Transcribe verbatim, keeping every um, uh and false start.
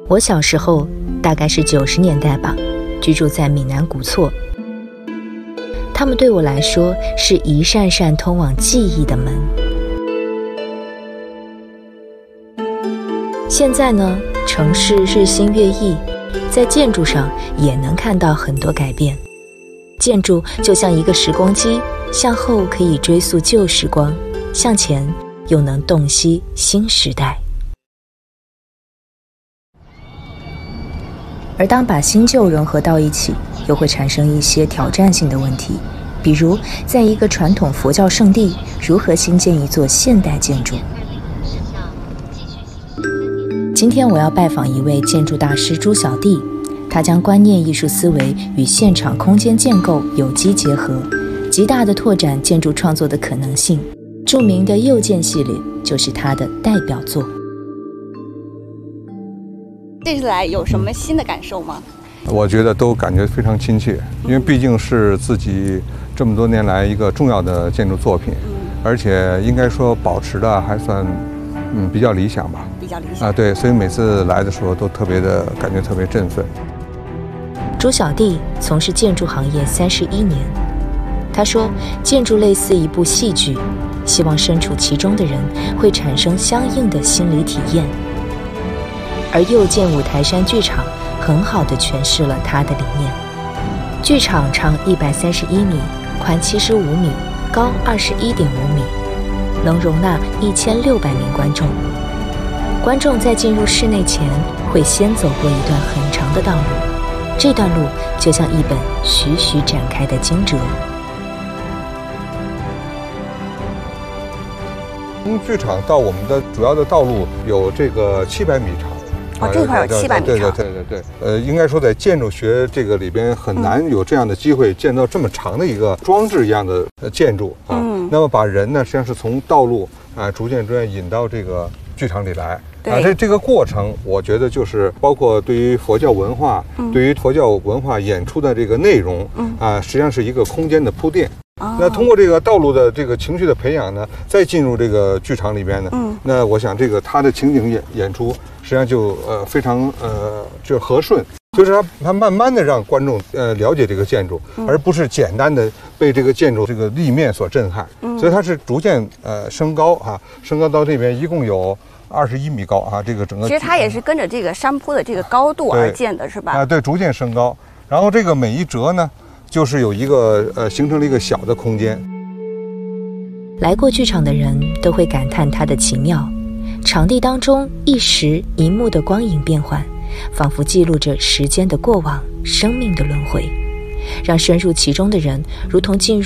我小时候大概是九十年代吧，居住在闽南古厝，他们对我来说是一扇扇通往记忆的门。现在呢，城市日新月异，在建筑上也能看到很多改变。建筑就像一个时光机，向后可以追溯旧时光，向前又能洞悉新时代。而当把新旧融合到一起，又会产生一些挑战性的问题，比如在一个传统佛教圣地，如何新建一座现代建筑。今天我要拜访一位建筑大师朱小弟，他将观念艺术思维与现场空间建构有机结合，极大地拓展建筑创作的可能性。著名的右建系列就是他的代表作。 这次来有什么新的感受吗？ 我觉得都感觉非常亲切，因为毕竟是自己这么多年来一个重要的建筑作品，而且应该说保持的还算嗯比较理想吧。 比较理想啊， 对，所以每次来的时候都特别的感觉特别振奋。 朱小弟从事建筑行业三十一年，他说，建筑类似一部戏剧，希望身处其中的人会产生相应的心理体验。而右建五台山剧场很好地诠释了他的理念。剧场长一百三十一米，宽七十五米，高二十一点五米，能容纳一千六百名观众。观众在进入室内前，会先走过一段很长的道路，这段路就像一本徐徐展开的经哲。 从剧场到我们的主要的道路有这个七百米长。 哦，这块有七百米长。 对对对对对。呃，应该说在建筑学这个里边很难有这样的机会见到这么长的一个装置一样的建筑啊。嗯。那么把人呢，实际上是从道路啊逐渐逐渐引到这个剧场里来。啊，这这个过程，我觉得就是包括对于佛教文化，嗯、对于佛教文化演出的这个内容，嗯啊，实际上是一个空间的铺垫。哦、那通过这个道路的这个情绪的培养呢，再进入这个剧场里边呢，嗯，那我想这个它的情景演演出，实际上就呃非常呃就和顺，就是它它慢慢的让观众呃了解这个建筑，嗯、而不是简单的被这个建筑这个立面所震撼，嗯、所以它是逐渐呃升高啊，升高到这边一共有二十一米高啊，这个整个其实它也是跟着这个山坡的这个高度而建的，是吧？ 啊，对，逐渐升高。然后这个每一折呢，就是有一个呃，形成了一个小的空间。 来过剧场的人都会感叹它的奇妙，场地当中一时一幕的光影变换，仿佛记录着时间的过往，生命的轮回，让深入其中的人如同进入